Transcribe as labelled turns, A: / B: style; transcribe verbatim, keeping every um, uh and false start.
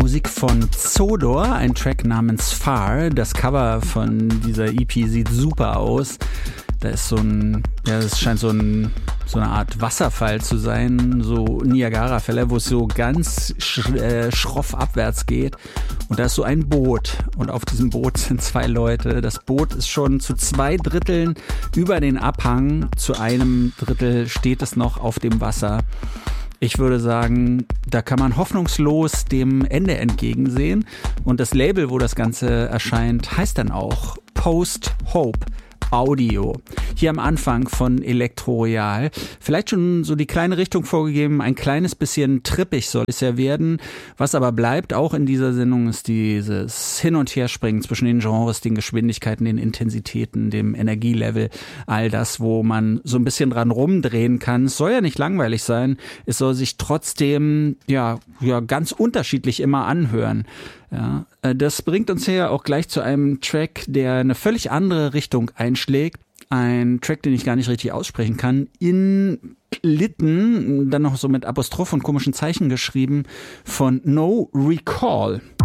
A: Musik von Zodor, ein Track namens Far. Das Cover von dieser E P sieht super aus. Da ist so ein, ja, es scheint so, ein, so eine Art Wasserfall zu sein, so Niagara-Fälle, wo es so ganz sch, äh, schroff abwärts geht. Und da ist so ein Boot. Und auf diesem Boot sind zwei Leute. Das Boot ist schon zu zwei Dritteln über den Abhang. Zu einem Drittel steht es noch auf dem Wasser. Ich würde sagen, da kann man hoffnungslos dem Ende entgegensehen. Und das Label, wo das Ganze erscheint, heißt dann auch Post Hope Audio. Hier am Anfang von Elektroroyal. Vielleicht schon so die kleine Richtung vorgegeben, ein kleines bisschen trippig soll es ja werden. Was aber bleibt auch in dieser Sendung ist dieses Hin- und Herspringen zwischen den Genres, den Geschwindigkeiten, den Intensitäten, dem Energielevel. All das, wo man so ein bisschen dran rumdrehen kann. Es soll ja nicht langweilig sein. Es soll sich trotzdem ja, ja ganz unterschiedlich immer anhören. Ja, das bringt uns ja auch gleich zu einem Track, der eine völlig andere Richtung einschlägt. Ein Track, den ich gar nicht richtig aussprechen kann. In Litten, dann noch so mit Apostroph und komischen Zeichen geschrieben, von No Recall.